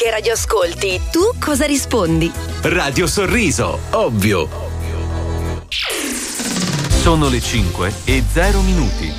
Che radio ascolti? Tu cosa rispondi? Radio Sorriso, ovvio. Sono le 5:00.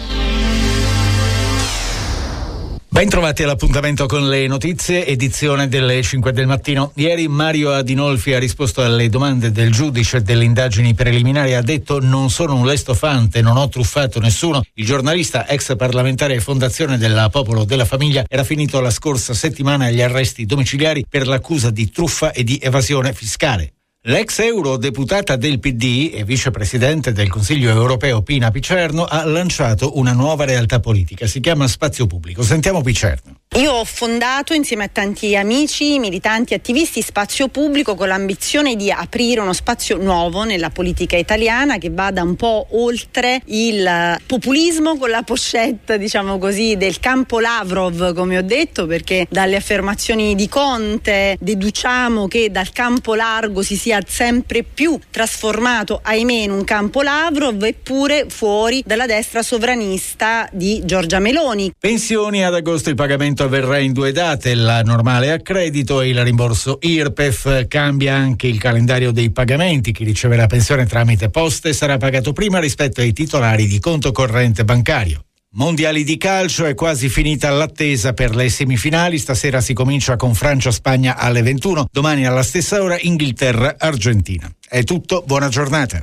Ben trovati all'appuntamento con le notizie, edizione delle 5 del mattino. Ieri Mario Adinolfi ha risposto alle domande del giudice delle indagini preliminari, ha detto: non sono un lestofante, non ho truffato nessuno. Il giornalista, ex parlamentare e fondazione della Popolo della Famiglia, era finito la scorsa settimana agli arresti domiciliari per l'accusa di truffa e di evasione fiscale. L'ex eurodeputata del PD e vicepresidente del Consiglio europeo Pina Picerno ha lanciato una nuova realtà politica, si chiama Spazio Pubblico. Sentiamo Picerno. Io ho fondato insieme a tanti amici, militanti, attivisti Spazio Pubblico con l'ambizione di aprire uno spazio nuovo nella politica italiana che vada un po' oltre il populismo con la pochette, diciamo così, del campo Lavrov, come ho detto, perché dalle affermazioni di Conte deduciamo che dal campo largo si sia sempre più trasformato, ahimè, in un campo Lavrov, eppure fuori dalla destra sovranista di Giorgia Meloni. Pensioni: ad agosto il pagamento avverrà in 2 date, la normale a credito e il rimborso IRPEF. Cambia anche il calendario dei pagamenti. Chi riceverà pensione tramite poste sarà pagato prima rispetto ai titolari di conto corrente bancario. Mondiali di calcio, è quasi finita l'attesa per le semifinali. Stasera si comincia con Francia-Spagna alle 21, domani alla stessa ora Inghilterra-Argentina. È tutto, buona giornata.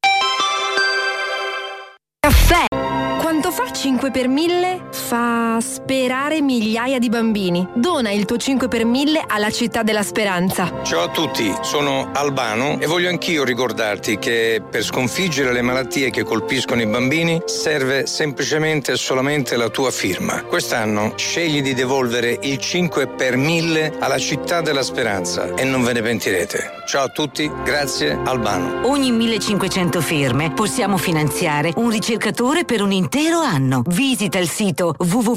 Caffè. Quanto fa 5 per 1000? Fa sperare migliaia di bambini. Dona il tuo 5 per 1000 alla Città della Speranza. Ciao a tutti, sono Albano e voglio anch'io ricordarti che per sconfiggere le malattie che colpiscono i bambini serve semplicemente e solamente la tua firma. Quest'anno scegli di devolvere il 5 per 1000 alla Città della Speranza e non ve ne pentirete. Ciao a tutti, grazie Albano. Ogni 1500 firme possiamo finanziare un ricercatore per un intero anno. Visita il sito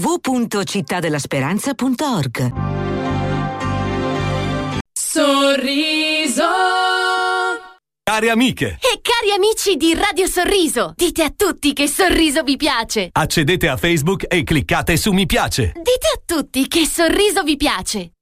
www.cittadellasperanza.org. Sorriso. Cari amiche e cari amici di Radio Sorriso, dite a tutti che Sorriso vi piace. accedete a Facebook e cliccate su mi piace. Dite a tutti che Sorriso vi piace.